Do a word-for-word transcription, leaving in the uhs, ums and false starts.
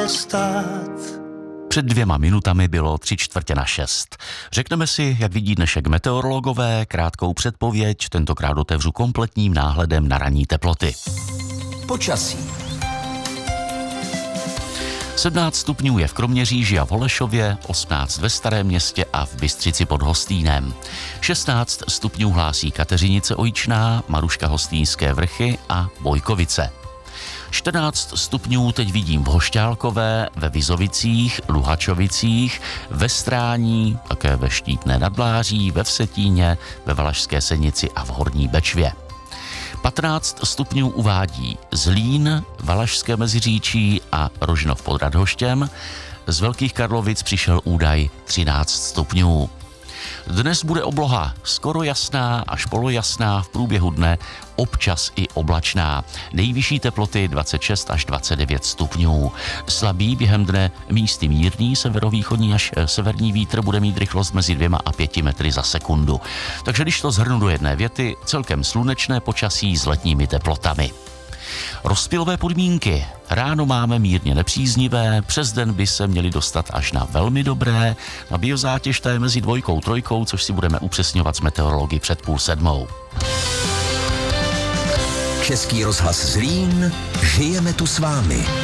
může stát. Před dvěma minutami bylo tři čtvrtě na šest. Řekneme si, jak vidí dnešek meteorologové, krátkou předpověď, tentokrát otevřu kompletním náhledem na ranní teploty. Počasí. sedmnáct stupňů je v Kroměříži a v Holešově, osmnáct ve Starém Městě a v Bystřici pod Hostýnem. šestnáct stupňů hlásí Kateřinice Ojičná, Maruška Hostýnské Vrchy a Bojkovice. čtrnáct stupňů teď vidím v Hošťálkové, ve Vizovicích, Luhačovicích, ve Strání, také ve Štítné nad Bláří, ve Vsetíně, ve Valašské Senici a v Horní Bečvě. patnáct stupňů uvádí Zlín, Valašské Meziříčí a Rožnov pod Radhoštěm. Z Velkých Karlovic přišel údaj třináct stupňů. Dnes bude obloha skoro jasná až polojasná, v průběhu dne občas i oblačná. Nejvyšší teploty dvacet šest až dvacet devět stupňů. Slabý během dne místy mírný severovýchodní až severní vítr bude mít rychlost mezi dvěma a pěti metry za sekundu. Takže když to shrnu do jedné věty, celkem slunečné počasí s letními teplotami. Rozptylové podmínky. Ráno máme mírně nepříznivé, přes den by se měly dostat až na velmi dobré, na biozátěž té mezi dvojkou, trojkou, což si budeme upřesňovat s meteorology před půl sedmou. Český rozhlas Zlín, žijeme tu s vámi.